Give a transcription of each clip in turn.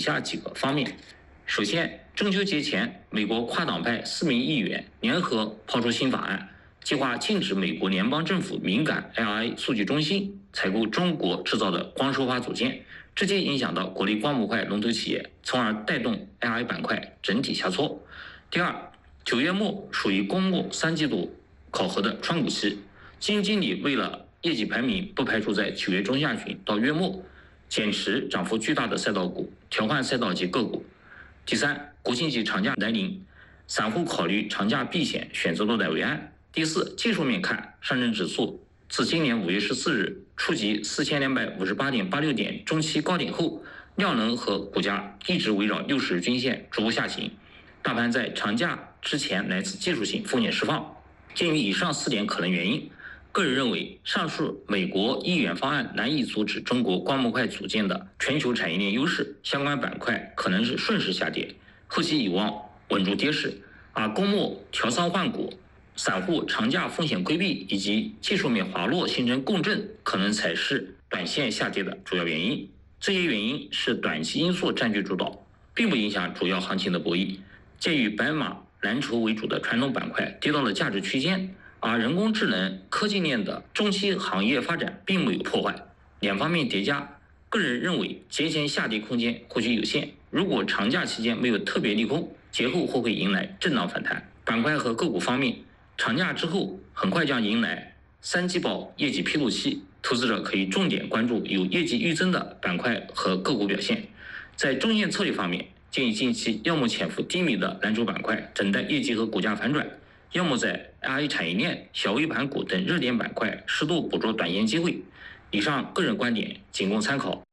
下几个方面。首先，中秋节前，美国跨党派4名议员联合抛出新法案，计划禁止美国联邦政府敏感 AI 数据中心采购中国制造的光收发组件，直接影响到国内光模块龙头企业，从而带动 AI 板块整体下挫。第二，9月末属于公募3季度考核的窗口期，基金经理为了业绩排名，不排除在9月中下旬到月末减持涨幅巨大的赛道股，调换赛道及个股。第三，国庆节长假来临，散户考虑长假避险，选择落袋为安。第四，技术面看，上证指数自今年5月14日触及4258.86点中期高点后，量能和股价一直围绕60日均线逐步下行，大盘在长假之前来自技术性风险释放。鉴于以上4点可能原因，个人认为上述美国议员方案难以阻止中国光模块组件的全球产业链优势，相关板块可能是顺势下跌，后期有望稳住跌势，而公募调仓换股、散户长假风险规避以及技术面滑落形成共振，可能才是短线下跌的主要原因。这些原因是短期因素占据主导，并不影响主要行情的博弈。鉴于白马蓝筹为主的传统板块跌到了价值区间，而人工智能科技链的中期行业发展并没有破坏，两方面叠加，个人认为节前下跌空间或许有限。如果长假期间没有特别利空，节后或会迎来震荡反弹。板块和个股方面，长假之后很快将迎来3季报业绩披露期，投资者可以重点关注有业绩预增的板块和个股表现。在中线策略方面，建议近期要么潜伏低迷的蓝筹板块，等待业绩和股价反转，要么在 AI 产业链、小微盘股等热点板块适度捕捉短线机会。以上个人观点仅供参考。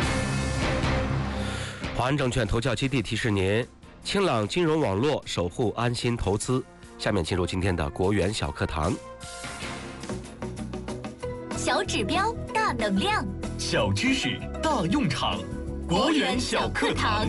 华安证券投教基地提示您：清朗金融网络，守护安心投资。下面进入今天的国元小课堂。 小指标大能量， 小知识大用场，国元小课堂。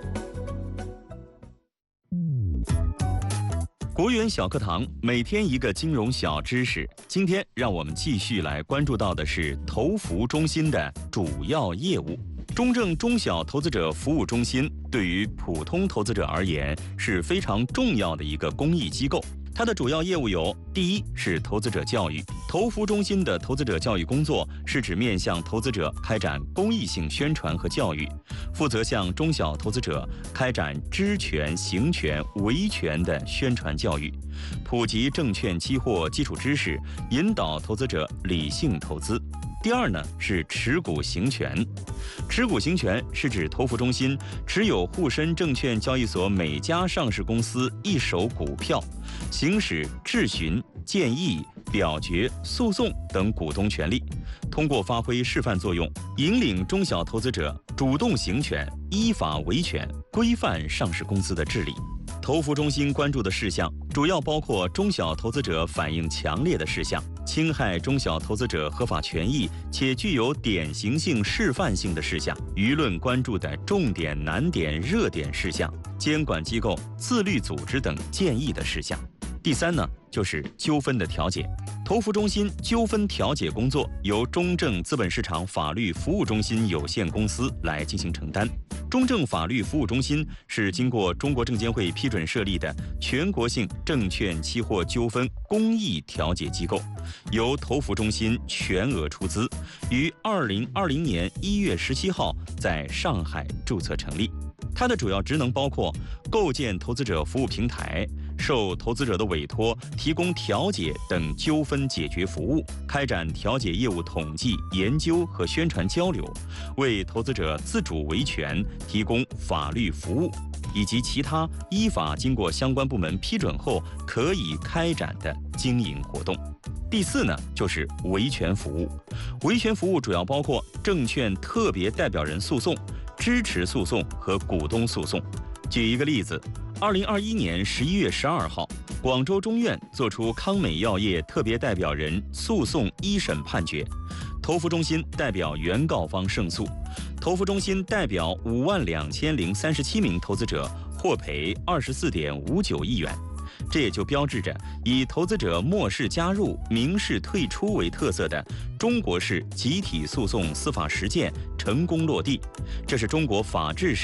国元小课堂每天一个金融小知识。今天让我们继续来关注到的是投服中心的主要业务。中证中小投资者服务中心对于普通投资者而言是非常重要的一个公益机构。它的主要业务有：第一是投资者教育。投服中心的投资者教育工作是指面向投资者开展公益性宣传和教育，负责向中小投资者开展知权、行权、维权的宣传教育，普及证券期货基础知识，引导投资者理性投资。第二呢是持股行权。持股行权是指投服中心持有沪深证券交易所每家上市公司一手股票，行使质询、建议、表决、诉讼等股东权利，通过发挥示范作用，引领中小投资者主动行权，依法维权，规范上市公司的治理。投服中心关注的事项主要包括中小投资者反映强烈的事项，侵害中小投资者合法权益且具有典型性示范性的事项，舆论关注的重点难点热点事项，监管机构自律组织等建议的事项。第三呢就是纠纷的调解。投服中心纠纷调解工作由中证资本市场法律服务中心有限公司来进行承担。中证法律服务中心是经过中国证监会批准设立的全国性证券期货纠纷公益调解机构，由投服中心全额出资，于2020年1月17号在上海注册成立。它的主要职能包括构建投资者服务平台，受投资者的委托提供调解等纠纷解决服务，开展调解业务统计、研究和宣传交流，为投资者自主维权提供法律服务，以及其他依法经过相关部门批准后可以开展的经营活动。第四呢就是维权服务。维权服务主要包括证券特别代表人诉讼、支持诉讼和股东诉讼。举一个例子，2021年11月12号，广州中院作出康美药业特别代表人诉讼一审判决，投服中心代表原告方胜诉，投服中心代表52037名投资者获赔24.59亿元。这也就标志着以投资者漠视加入、明示退出为特色的中国式集体诉讼司法实践成功落地，这是中国法治